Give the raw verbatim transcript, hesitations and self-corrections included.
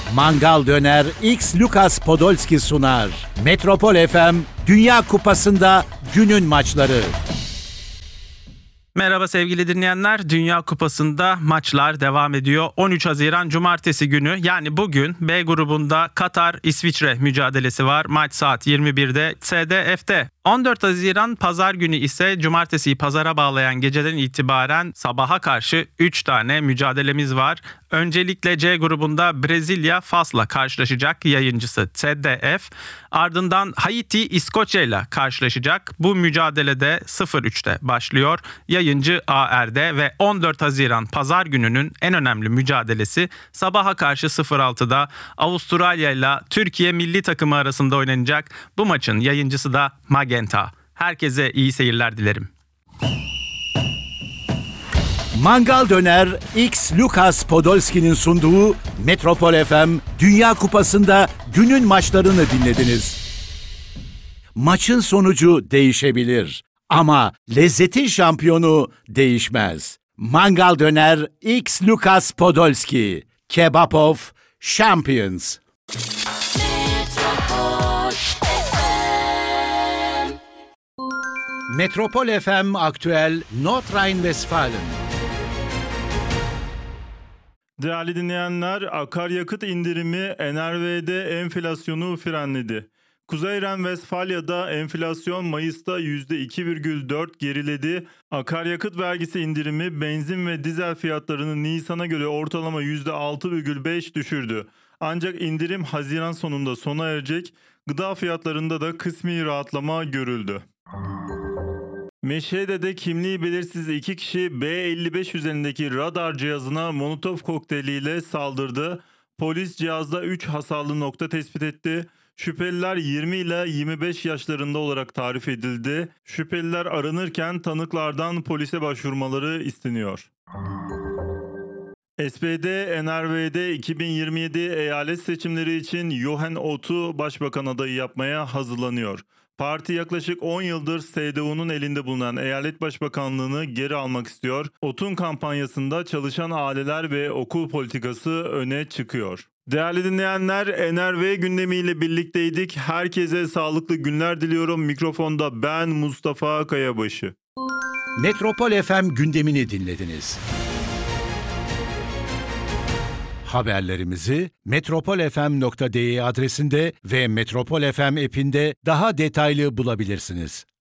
Mangal Döner X Lucas Podolski sunar. Metropol F M Dünya Kupası'nda günün maçları. Merhaba sevgili dinleyenler. Dünya Kupası'nda maçlar devam ediyor. on üç Haziran Cumartesi günü, yani bugün B grubunda Katar-İsviçre mücadelesi var. Maç saat yirmi birde S D F'te. on dört Haziran Pazar günü ise Cumartesiyi Pazara bağlayan geceden itibaren sabaha karşı üç tane mücadelemiz var. Öncelikle C grubunda Brezilya Fas'la karşılaşacak, yayıncısı S D F. Ardından Haiti İskoçya ile karşılaşacak. Bu mücadelede sıfır üçte başlıyor. Yayıncı A R'de ve on dört Haziran Pazar gününün en önemli mücadelesi sabaha karşı sıfır altıda Avustralya ile Türkiye milli takımı arasında oynanacak. Bu maçın yayıncısı da Magenta. Herkese iyi seyirler dilerim. Mangal Döner X Lucas Podolski'nin sunduğu Metropol F M Dünya Kupası'nda günün maçlarını dinlediniz. Maçın sonucu değişebilir ama lezzetin şampiyonu değişmez. Mangal Döner X Lucas Podolski. Kebab of Champions. Metropol F M Aktüel Nordrhein-Westfalen. Değerli dinleyenler, akaryakıt indirimi N R V'de enflasyonu frenledi. Kuzey Ren-Vestfalya'da enflasyon Mayıs'ta yüzde iki virgül dört geriledi. Akaryakıt vergisi indirimi benzin ve dizel fiyatlarını Nisan'a göre ortalama yüzde altı virgül beş düşürdü. Ancak indirim Haziran sonunda sona erecek. Gıda fiyatlarında da kısmi rahatlama görüldü. Meşhede'de kimliği belirsiz iki kişi B elli beş üzerindeki radar cihazına Molotov kokteyliyle saldırdı. Polis cihazda üç hasarlı nokta tespit etti. Şüpheliler yirmi ile yirmi beş yaşlarında olarak tarif edildi. Şüpheliler aranırken tanıklardan polise başvurmaları isteniyor. S P D N R V'de iki bin yirmi yedi eyalet seçimleri için Johan Ot'u başbakan adayı yapmaya hazırlanıyor. Parti yaklaşık on yıldır S D U'nun elinde bulunan eyalet başbakanlığını geri almak istiyor. Ot'un kampanyasında çalışan aileler ve okul politikası öne çıkıyor. Değerli dinleyenler, N R V gündemiyle birlikteydik. Herkese sağlıklı günler diliyorum. Mikrofonda ben Mustafa Kayabaşı. Metropol F M gündemini dinlediniz. Haberlerimizi metropolfm nokta de adresinde ve Metropol F M app'inde daha detaylı bulabilirsiniz.